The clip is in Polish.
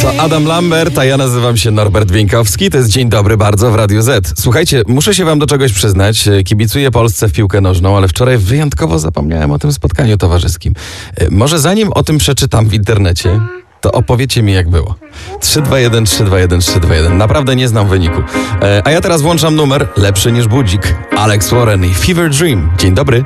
To Adam Lambert, a ja nazywam się Norbert Wieńkowski. To jest Dzień Dobry bardzo w Radiu Z. Słuchajcie, muszę się wam do czegoś przyznać. Kibicuję Polsce w piłkę nożną, ale wczoraj wyjątkowo zapomniałem o tym spotkaniu towarzyskim. Może zanim o tym przeczytam w internecie, to opowiecie mi, jak było. 321 321 321. Naprawdę nie znam wyniku. A ja teraz włączam numer lepszy niż budzik. Alex Warren i Fever Dream. Dzień dobry.